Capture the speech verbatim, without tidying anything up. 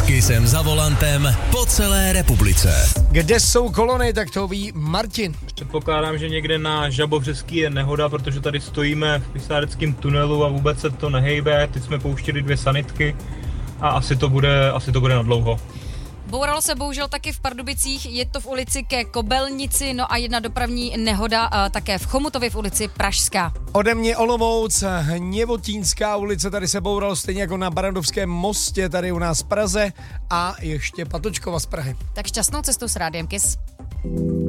Kissem za volantem po celé republice. Kde jsou kolony, tak to ví Martin. Předpokládám, že někde na Žabovřeský je nehoda, protože tady stojíme v Pisáreckém tunelu a vůbec se to nehejbe. Teď jsme pouštěli dvě sanitky a asi to bude, asi to bude na dlouho. Bouralo se bohužel taky v Pardubicích, je to v ulici ke Kobelnici, no a jedna dopravní nehoda a také v Chomutově v ulici Pražská. Ode mě Olomouc, Hněvotínská ulice, tady se bouralo stejně jako na Barandovském mostě, tady u nás v Praze a ještě Patočkova z Prahy. Tak šťastnou cestu s Rádiem Kiss.